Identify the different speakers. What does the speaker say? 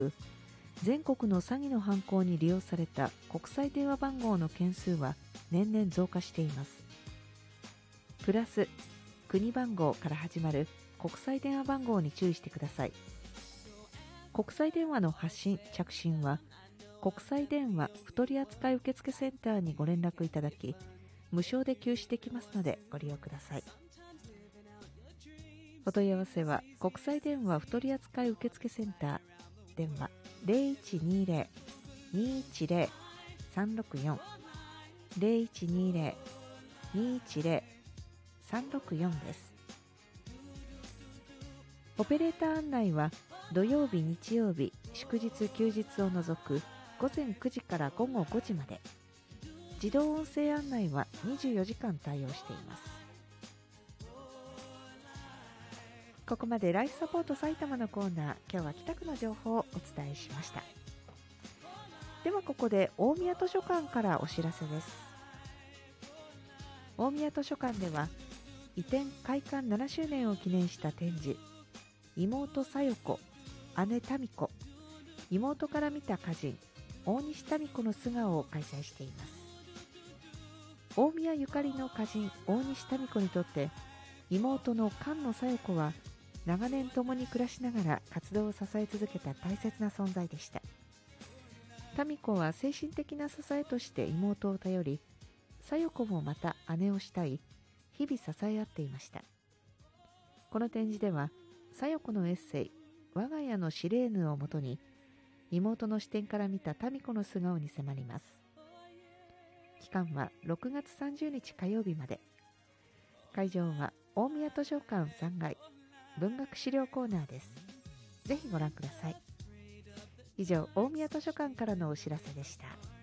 Speaker 1: 全国の詐欺の犯行に利用された国際電話番号の件数は年々増加しています。プラス国番号から始まる国際電話番号に注意してください。国際電話の発信・着信は国際電話不取扱受付センターにご連絡いただき、無償で休止できますのでご利用ください。お問い合わせは国際電話不取扱受付センター、電話 0120-210-364 0120-210-364 です。オペレーター案内は土曜日、日曜日、祝日、休日を除く午前9時から午後5時まで。自動音声案内は24時間対応しています。ここまでライフサポート埼玉のコーナー、今日は北区の情報をお伝えしました。ではここで大宮図書館からお知らせです。大宮図書館では移転開館7周年を記念した展示、妹小夜子、姉民子、妹から見た歌人大西民子の素顔を開催しています。大宮ゆかりの歌人大西民子にとって妹の菅野小夜子は長年共に暮らしながら活動を支え続けた大切な存在でした。民子は精神的な支えとして妹を頼り、小夜子もまた姉を慕い、日々支え合っていました。この展示では小夜子のエッセイ我が家のシレーヌをもとに妹の視点から見た民子の素顔に迫ります。期間は6月30日火曜日まで。会場は大宮図書館3階文学資料コーナーです。ぜひご覧ください。以上、大宮図書館からのお知らせでした。